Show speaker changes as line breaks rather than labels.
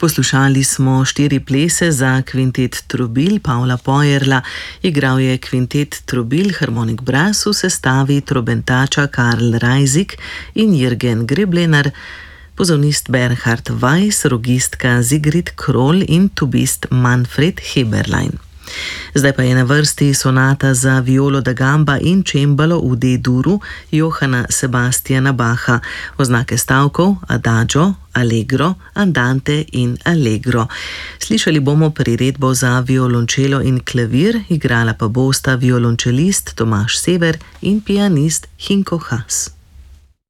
Poslušali smo 4 plese za kvintet Trobil Pavla Pojerla. Igral je kvintet Trobil Harmonik Brass v sestavi trobentača Karl Reisig in Jürgen Greblenar, pozavnist Bernhard Weiss, rogistka Sigrid Kroll in tubist Manfred Heberlein. Zdaj pa je na vrsti sonata za violo da gamba in čembalo v D-duru Johana Sebastiana Bacha, oznake stavkov adagio, allegro, andante in allegro. Slišali bomo priredbo za violončelo in klavir, igrala pa bosta violončelist Tomaž Sever in pianist Hinko Haas.